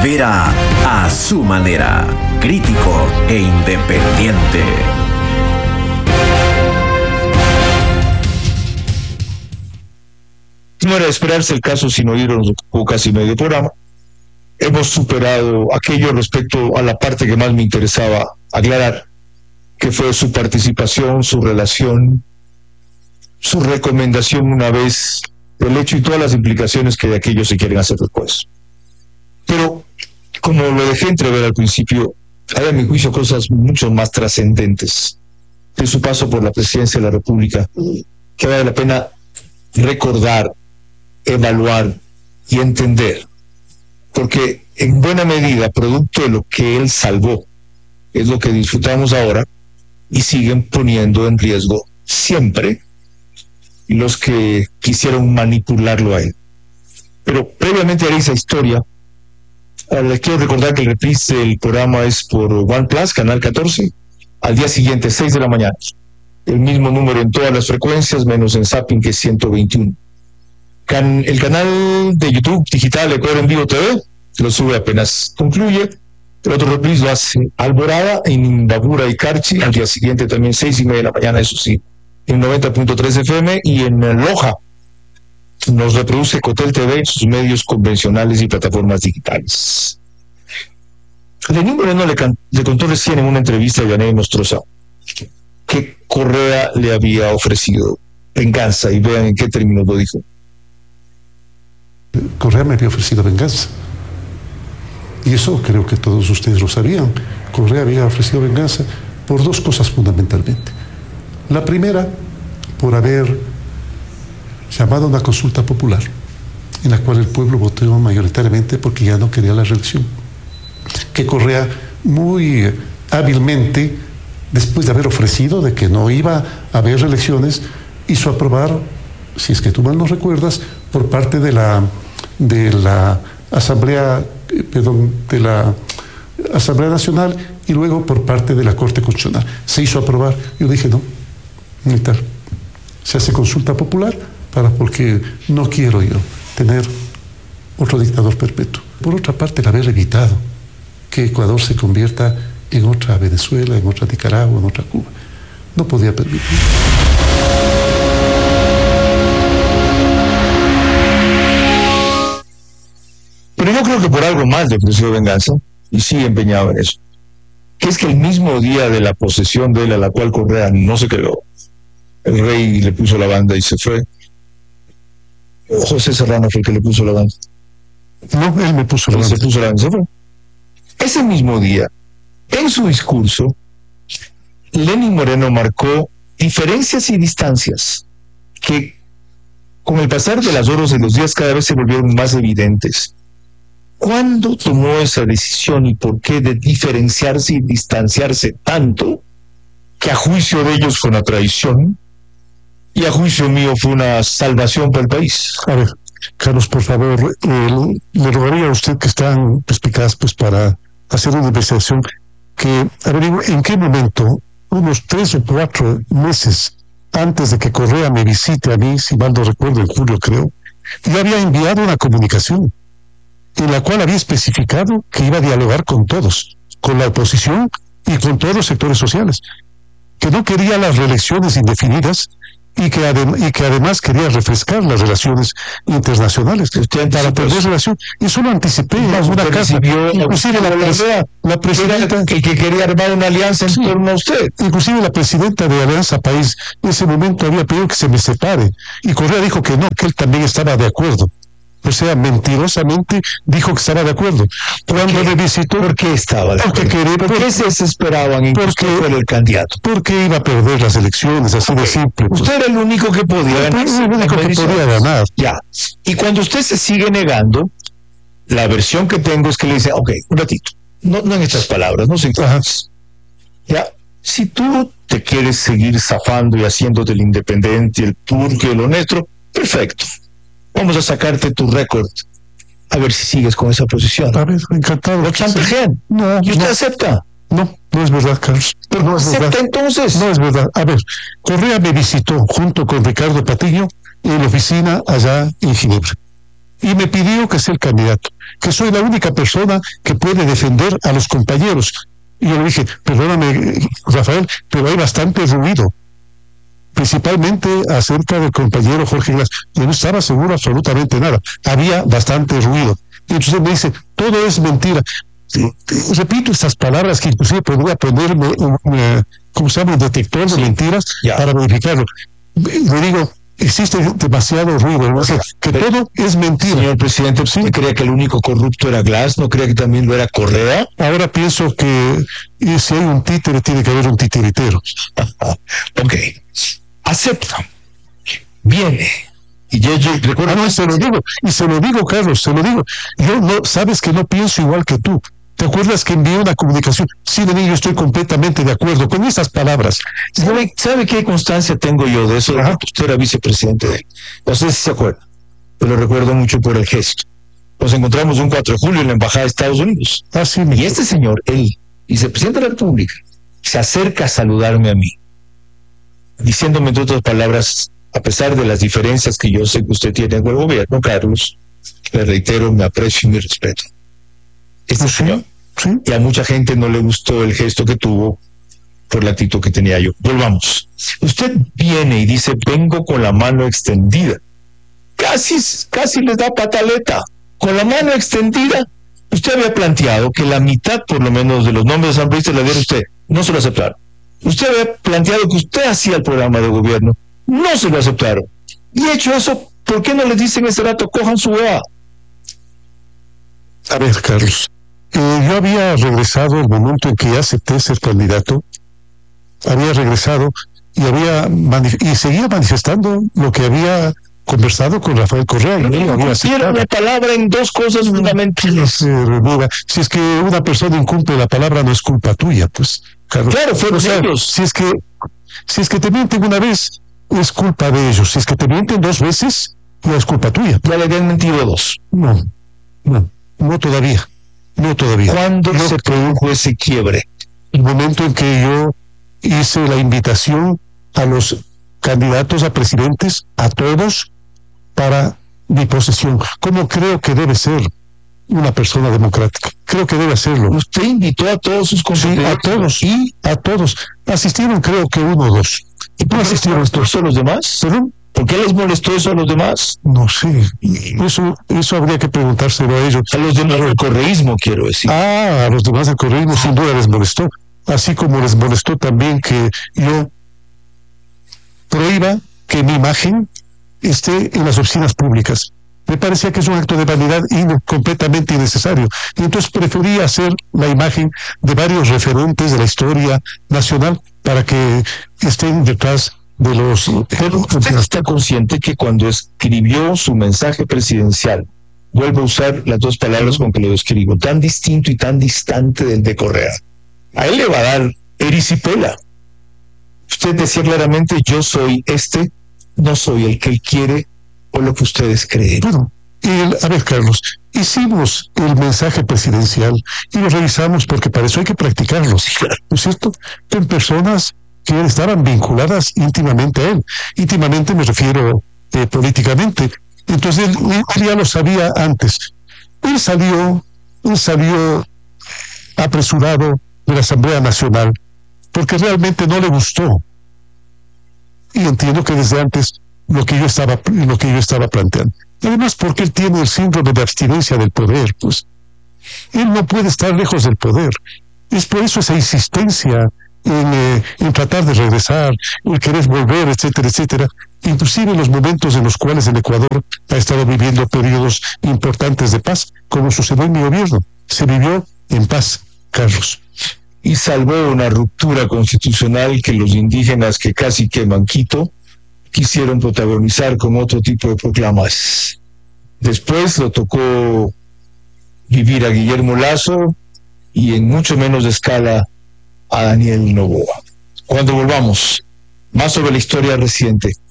Verá a su manera, crítico e independiente. No era de esperarse el caso sin oírnos ocupó casi medio programa. Hemos superado aquello respecto a la parte que más me interesaba aclarar, que fue su participación, su relación, su recomendación una vez el hecho y todas las implicaciones que de aquello se quieren hacer después. Pero, como lo dejé entrever al principio, hay a mi juicio cosas mucho más trascendentes de su paso por la presidencia de la República, que vale la pena recordar, evaluar y entender, porque en buena medida, producto de lo que él salvó, es lo que disfrutamos ahora y siguen poniendo en riesgo siempre los que quisieron manipularlo a él. Pero previamente a esa historia, les quiero recordar que el reprise del programa es por OnePlus, canal 14, al día siguiente, 6 de la mañana. El mismo número en todas las frecuencias, menos en Zapping, que es 121. El canal de YouTube digital Ecuador en Vivo TV lo sube apenas concluye. El otro reprise lo hace Alborada en Imbabura y Carchi, al día siguiente también 6:30 de la mañana, eso sí, en 90.3 FM, y en Loja nos reproduce Cotel TV en sus medios convencionales y plataformas digitales. Lenín Moreno le contó recién en una entrevista a Yaney Nostroza que Correa le había ofrecido venganza, y vean en qué términos lo dijo. Correa me había ofrecido venganza. Y eso creo que todos ustedes lo sabían. Correa había ofrecido venganza por dos cosas fundamentalmente. La primera, por haber llamado a una consulta popular, en la cual el pueblo votó mayoritariamente porque ya no quería la reelección. Que Correa muy hábilmente, después de haber ofrecido de que no iba a haber reelecciones, hizo aprobar, si es que tú mal no recuerdas, por parte de la Asamblea, de la Asamblea Nacional, y luego por parte de la Corte Constitucional. Se hizo aprobar. Yo dije, no, militar, se hace consulta popular porque no quiero yo tener otro dictador perpetuo. Por otra parte, el haber evitado que Ecuador se convierta en otra Venezuela, en otra Nicaragua, en otra Cuba. No podía permitir. Pero yo creo que por algo más le ofreció venganza, y sigue empeñado en eso, que es que el mismo día de la posesión de él, a la cual Correa no se quedó, el rey le puso la banda y se fue. José Serrano fue el que le puso la banda. No, él me puso la banda. Se puso la banda, se fue. Ese mismo día, en su discurso, Lenín Moreno marcó diferencias y distancias que, con el pasar de las horas y los días, cada vez se volvieron más evidentes. ¿Cuándo tomó esa decisión y por qué de diferenciarse y distanciarse tanto que a juicio de ellos fue una traición y a juicio mío fue una salvación para el país? A ver, Carlos, por favor, le rogaría a usted, que es tan perspicaz para hacer una investigación, que averigüe en qué momento, unos 3 o 4 meses antes de que Correa me visite a mí, si mal no recuerdo, en julio creo, yo había enviado una comunicación en la cual había especificado que iba a dialogar con todos, con la oposición y con todos los sectores sociales, que no quería las reelecciones indefinidas y que además quería refrescar las relaciones internacionales para tener relación. Eso lo anticipé en una casa. Inclusive la presidenta, el que quería armar una alianza en torno a usted. Inclusive la presidenta de Alianza País en ese momento había pedido que se me separe, y Correa dijo que no, que él también estaba de acuerdo. O sea, mentirosamente dijo que estaba de acuerdo. Cuando me visitó... ¿Por qué estaba de acuerdo? ¿Por qué se desesperaban en que usted fuera el candidato? Porque iba a perder las elecciones, así de simple. Usted era el único que podía ganar. El único que podía ganar. Ya. Y cuando usted se sigue negando, la versión que tengo es que le dice, ok, un ratito, no en estas palabras, no sé. Ya, si tú te quieres seguir zafando y haciéndote el independiente, el turco y el honesto, perfecto. Vamos a sacarte tu récord, a ver si sigues con esa posición. A ver, encantado. ¿Lo chantajean? No. ¿Y usted acepta? No es verdad, Carlos. ¿Pero no acepta verdad. Entonces? No es verdad. A ver, Correa me visitó junto con Ricardo Patiño en la oficina allá en Ginebra. y me pidió que sea el candidato, que soy la única persona que puede defender a los compañeros. Y yo le dije, perdóname, Rafael, pero hay bastante ruido, principalmente acerca del compañero Jorge Glass. Yo no estaba seguro absolutamente nada, había bastante ruido. Y entonces me dice, todo es mentira. Repito estas palabras que inclusive podría ponerme ¿cómo se llama? Un detector de mentiras para verificarlo. Le digo, existe demasiado ruido, ¿no? Que todo es mentira. Señor presidente, ¿usted creía que el único corrupto era Glass? ¿No creía que también lo era Correa? Ahora pienso que si hay un títere, tiene que haber un titiritero. Ok, acepto. Viene. Y yo recuerdo... no, se lo digo, Carlos, se lo digo. Yo no, sabes que no pienso igual que tú. ¿Te acuerdas que envié una comunicación? Sí, de mí yo estoy completamente de acuerdo con esas palabras. ¿Sabe qué constancia tengo yo de eso? Usted era vicepresidente de él. No sé si se acuerda, pero lo recuerdo mucho por el gesto. Nos encontramos un 4 de julio en la Embajada de Estados Unidos. Y este señor, el vicepresidente de la República, se acerca a saludarme a mí, diciéndome, entre otras palabras, a pesar de las diferencias que yo sé que usted tiene con el gobierno, Carlos, le reitero mi aprecio y mi respeto. Este señor. Sí. Y a mucha gente no le gustó el gesto que tuvo por la actitud que tenía yo. Volvamos. Usted viene y dice, vengo con la mano extendida. Casi les da pataleta. Con la mano extendida. Usted había planteado que la mitad, por lo menos, de los nombres asambleístas la diera usted. No se lo aceptaron. Usted había planteado que usted hacía el programa de gobierno. No se lo aceptaron. Y hecho eso, ¿por qué no les dicen ese rato, cojan su EA? A ver, Carlos, yo había regresado el momento en que ya acepté ser candidato, había regresado y seguía manifestando lo que había conversado con Rafael Correa. Quiero la palabra en dos cosas fundamentales. Si es que una persona incumple la palabra, no es culpa tuya, pues, Carlos. Claro, fueron ellos. Si es que te mienten una vez, es culpa de ellos. Si es que te mienten 2 veces, ya es culpa tuya. Ya le habían mentido 2. No todavía. ¿Cuándo se produjo ese quiebre? El momento en que yo hice la invitación a los candidatos a presidentes, a todos, para mi posesión. ¿Cómo creo que debe ser una persona democrática? Creo que debe hacerlo. Usted invitó a todos sus consejeros. Sí, a todos. Asistieron creo que 1 o 2. ¿Y por qué asistieron estos a los demás? ¿Perdón? ¿Por qué les molestó eso a los demás? No sé, eso habría que preguntárselo a ellos. A los demás del correísmo, quiero decir. A los demás del correísmo sin duda les molestó, así como les molestó también que yo prohíba que mi imagen esté en las oficinas públicas. Me parecía que es un acto de vanidad completamente innecesario. Y entonces preferí hacer la imagen de varios referentes de la historia nacional para que estén detrás de los... Pero usted está consciente que cuando escribió su mensaje presidencial, vuelvo a usar las 2 palabras con que lo describo, tan distinto y tan distante del de Correa, a él le va a dar erisipela. Usted decía claramente, yo soy no soy el que él quiere o lo que ustedes creen. Bueno, a ver, Carlos, hicimos el mensaje presidencial y lo revisamos porque para eso hay que practicarlo, ¿no es cierto? Con personas que estaban vinculadas íntimamente a él. Íntimamente me refiero políticamente. Entonces él ya lo sabía antes. Él salió apresurado de la Asamblea Nacional porque realmente no le gustó. Y entiendo que desde antes lo que yo estaba planteando. Además, porque él tiene el síndrome de abstinencia del poder, pues. Él no puede estar lejos del poder. Es por eso esa insistencia en tratar de regresar, en querer volver, etcétera, etcétera. Inclusive en los momentos en los cuales el Ecuador ha estado viviendo periodos importantes de paz, como sucedió en mi gobierno. Se vivió en paz, Carlos. Y salvó una ruptura constitucional que los indígenas que casi queman Quito quisieron protagonizar con otro tipo de proclamas. Después lo tocó vivir a Guillermo Lasso y en mucho menos escala a Daniel Noboa. Cuando volvamos, más sobre la historia reciente